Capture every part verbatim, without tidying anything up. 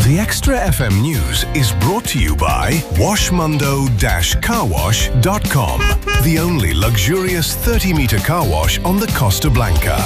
The Extra F M News is brought to you by washmundo dash car wash dot com, the only luxurious thirty metre car wash on the Costa Blanca.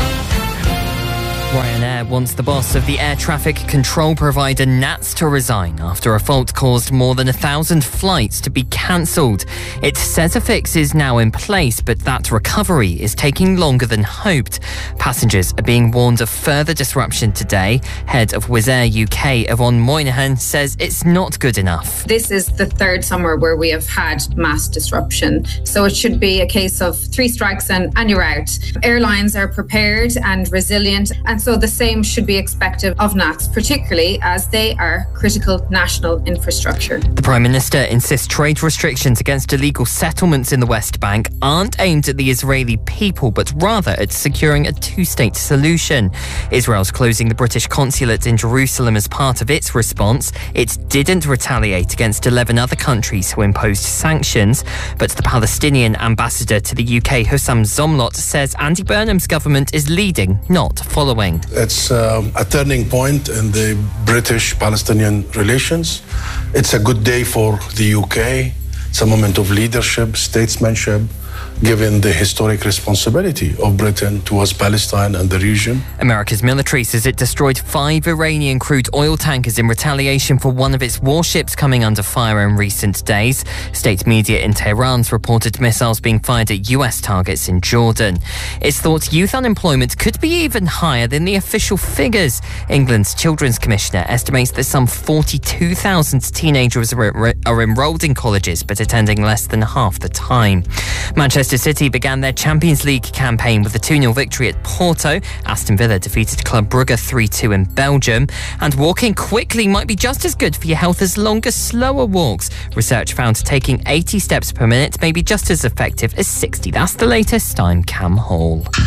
Ryanair wants the boss of the air traffic control provider N A T S to resign after a fault caused more than a thousand flights to be cancelled. It says a fix is now in place, but that recovery is taking longer than hoped. Passengers are being warned of further disruption today. Head of Wizz Air U K, Yvonne Moynihan, says it's not good enough. This is the third summer where we have had mass disruption, so it should be a case of three strikes and, and you're out. Airlines are prepared and resilient, and so the same should be expected of N A T S, particularly as they are critical national infrastructure. The Prime Minister insists trade restrictions against illegal settlements in the West Bank aren't aimed at the Israeli people, but rather at securing a two-state solution. Israel's closing the British consulate in Jerusalem as part of its response. It didn't retaliate against eleven other countries who imposed sanctions, but the Palestinian ambassador to the U K, Hussam Zomlot, says Andy Burnham's government is leading, not following. It's um, a turning point in the British-Palestinian relations. It's a good day for the U K. It's a moment of leadership, statesmanship, given the historic responsibility of Britain towards Palestine and the region. America's military says it destroyed five Iranian crude oil tankers in retaliation for one of its warships coming under fire in recent days. State media in Tehran's reported missiles being fired at U S targets in Jordan. It's thought youth unemployment could be even higher than the official figures. England's Children's Commissioner estimates that some forty-two thousand teenagers are, are enrolled in colleges but attending less than half the time. Manchester City began their Champions League campaign with a two nil victory at Porto. Aston Villa defeated Club Brugge three two in Belgium. And walking quickly might be just as good for your health as longer, slower walks. Research found taking eighty steps per minute may be just as effective as sixty. That's the latest. I'm Cam Hall.